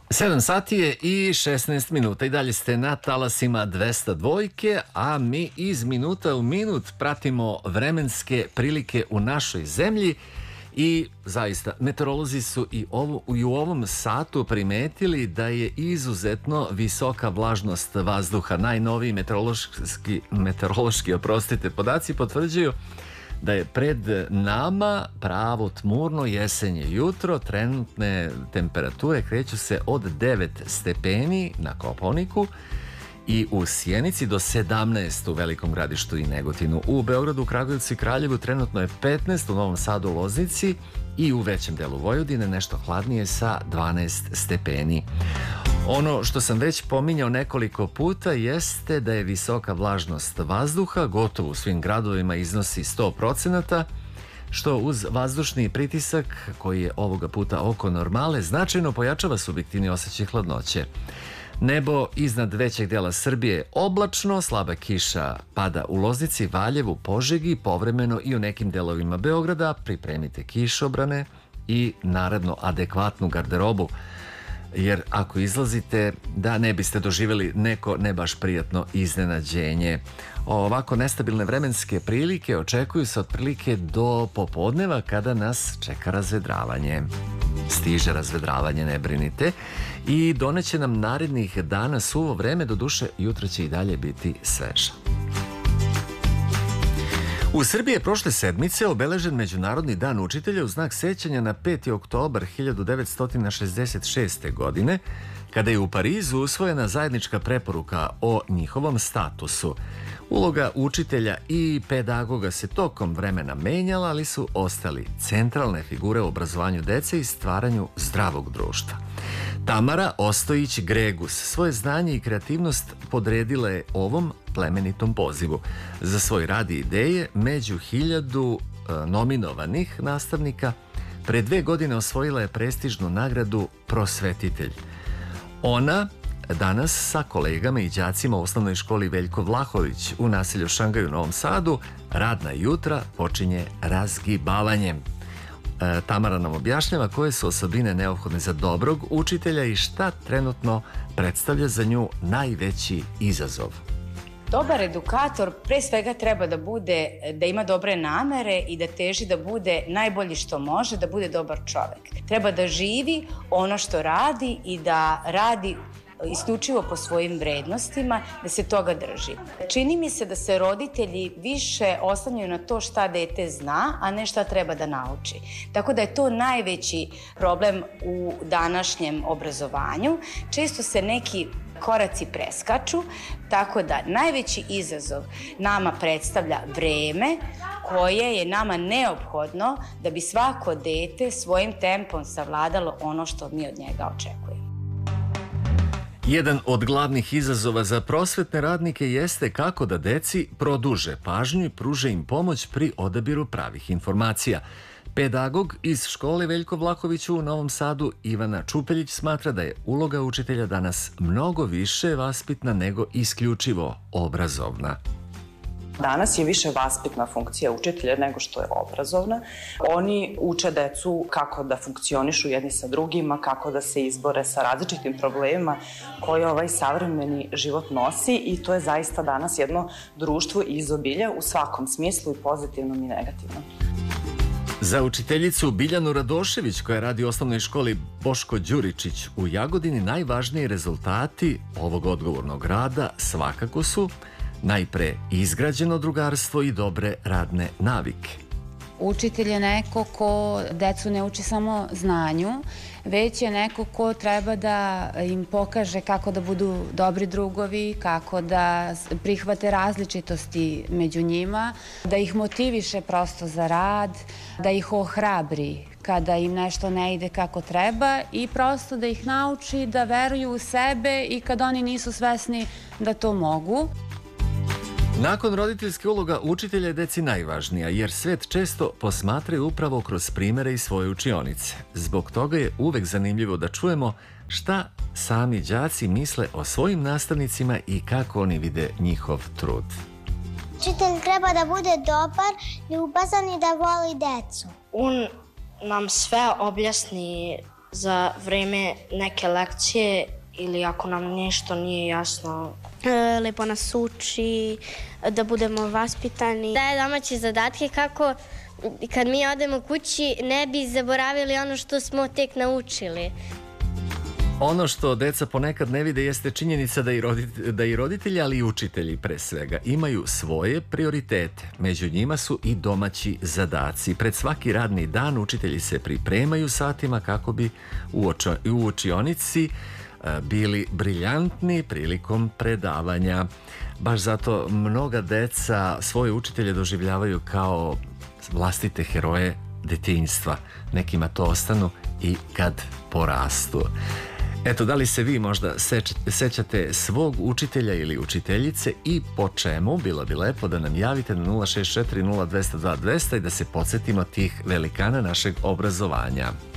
7 sati je i 16 minuta i dalje ste na talasima 202, a mi iz minuta u minut pratimo vremenske prilike u našoj zemlji i zaista meteorolozi su i u ovom satu primetili da je izuzetno visoka vlažnost vazduha. Najnoviji meteorološki podaci potvrđuju da je pred nama pravo tmurno jesenje jutro. Trenutne temperature kreću se od 9 stepeni na Kopaoniku i u Sjenici do 17 u Velikom Gradištu i Negotinu. U Beogradu, Kragujevcu i Kraljevu trenutno je 15, u Novom Sadu, Loznici i u većem delu Vojvodine nešto hladnije sa 12 stepeni. Ono što sam već pominjao nekoliko puta jeste da je visoka vlažnost vazduha, gotovo u svim gradovima iznosi 100%, što uz vazdušni pritisak, koji je ovoga puta oko normale, značajno pojačava subjektivni osjećaj hladnoće. Nebo iznad većeg dela Srbije je oblačno, slaba kiša pada u Loznici, Valjevu, Požegi, povremeno i u nekim delovima Beograda. Pripremite kišobrane i naravno adekvatnu garderobu, jer ako izlazite da ne biste doživjeli neko ne baš prijatno iznenađenje. Ovako nestabilne vremenske prilike očekuju se otprilike do popodneva kada nas čeka razvedravanje. Stiže razvedravanje, ne brinite, i doneće nam narednih dana suvo vreme, doduše jutro će i dalje biti sveže. U Srbiji je prošle sedmice obeležen Međunarodni dan učitelja u znak sećanja na 5. oktobar 1966. godine, kada je u Parizu usvojena zajednička preporuka o njihovom statusu. Uloga učitelja i pedagoga se tokom vremena menjala, ali su ostali centralne figure u obrazovanju dece i stvaranju zdravog društva. Tamara Ostojić-Gregus svoje znanje i kreativnost podredila je ovom plemenitom pozivu. Za svoj rad i ideje među 1000 nominovanih nastavnika pre 2 godine osvojila je prestižnu nagradu Prosvetitelj. Ona danas sa kolegama i đacima u osnovnoj školi Veljko Vlahović u naselju Šangaj u Novom Sadu radna jutra počinje razgibavanjem. Tamara nam objašnjava koje su osobine neophodne za dobrog učitelja i šta trenutno predstavlja za nju najveći izazov. Dobar edukator pre svega treba da ima dobre namere i da teži da bude najbolji što može, da bude dobar čovek. Treba da živi ono što radi i da radi isključivo po svojim vrednostima, da se toga drži. Čini mi se da se roditelji više oslanjaju na to šta dete zna, a ne šta treba da nauči. Tako da je to najveći problem u današnjem obrazovanju. Često se neki koraci preskaču, tako da najveći izazov nama predstavlja vreme koje je nama neophodno da bi svako dete svojim tempom savladalo ono što mi od njega očekujemo. Jedan od glavnih izazova za prosvetne radnike jeste kako da deci produže pažnju i pruže im pomoć pri odabiru pravih informacija. Pedagog iz škole Veljko Vlahović u Novom Sadu Ivana Čupeljić smatra da je uloga učitelja danas mnogo više vaspitna nego isključivo obrazovna. Danas je više vaspitna funkcija učitelja nego što je obrazovna. Oni uče decu kako da funkcionišu jedni sa drugima, kako da se izbore sa različitim problemima koje ovaj savremeni život nosi, i to je zaista danas jedno društvo izobilja u svakom smislu, i pozitivnom i negativnom. Za učiteljicu Biljanu Radošević, koja radi u osnovnoj školi Boško Đuričić u Jagodini, najvažniji rezultati ovog odgovornog rada svakako su najpre izgrađeno drugarstvo i dobre radne navike. Učitelj je neko ko decu ne uči samo znanju, već je neko ko treba da im pokaže kako da budu dobri drugovi, kako da prihvate različitosti među njima, da ih motiviše prosto za rad, da ih ohrabri kada im nešto ne ide kako treba i prosto da ih nauči da veruju u sebe i kad oni nisu svesni da to mogu. Nakon roditeljske uloga učitelja je deci najvažnija, jer svet često posmatraju upravo kroz primere iz svoje učionice. Zbog toga je uvek zanimljivo da čujemo šta sami đaci misle o svojim nastavnicima i kako oni vide njihov trud. Učitelj treba da bude dobar, ljubazan i da voli decu. On nam sve objasni za vreme neke lekcije ili ako nam nešto nije jasno. Lepo nas uči, da budemo vaspitani. Daje domaće zadatke kako kad mi odemo kući ne bi zaboravili ono što smo tek naučili. Ono što deca ponekad ne vide jeste činjenica da i roditelji, ali i učitelji pre svega, imaju svoje prioritete. Među njima su i domaći zadaci. Pred svaki radni dan učitelji se pripremaju satima kako bi u učionici bili briljantni prilikom predavanja. Baš zato mnoga deca svoje učitelje doživljavaju kao vlastite heroje detinjstva. Nekima to ostanu i kad porastu. Eto, da li se vi možda sećate svog učitelja ili učiteljice i po čemu? Bilo bi lepo da nam javite na 064 0202 200 i da se podsjetimo tih velikana našeg obrazovanja.